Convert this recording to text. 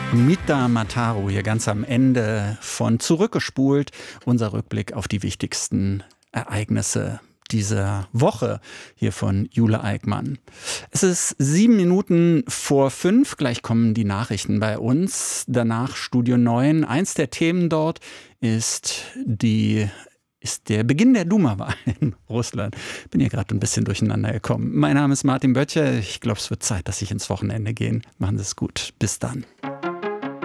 Mita Mataru hier ganz am Ende von Zurückgespult. Unser Rückblick auf die wichtigsten Ereignisse dieser Woche hier von Jule Eickmann. Es ist 5:07. Gleich kommen die Nachrichten bei uns. Danach Studio 9. Eins der Themen dort ist der Beginn der Duma-Wahl in Russland. Bin hier gerade ein bisschen durcheinander gekommen. Mein Name ist Martin Böttcher. Ich glaube, es wird Zeit, dass ich ins Wochenende gehe. Machen Sie es gut. Bis dann.